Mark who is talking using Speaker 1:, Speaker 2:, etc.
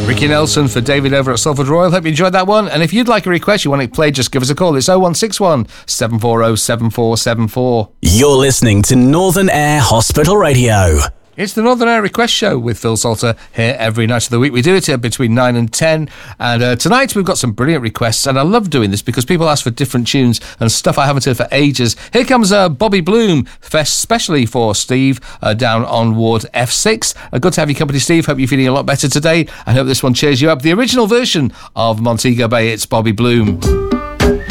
Speaker 1: Ricky Nelson for David over at Salford Royal. Hope you enjoyed that one. And if you'd like a request, you want it played, just give us a call. It's 0161 740 7474.
Speaker 2: You're listening to Northern Air Hospital Radio.
Speaker 1: It's the Northern Air Request Show with Phil Salter here every night of the week. We do it here between 9 and 10. And tonight we've got some brilliant requests. And I love doing this because people ask for different tunes and stuff I haven't heard for ages. Here comes Bobby Bloom, especially for Steve down on Ward F6. Good to have your company, Steve. Hope you're feeling a lot better today. I hope this one cheers you up. The original version of Montego Bay, it's Bobby Bloom.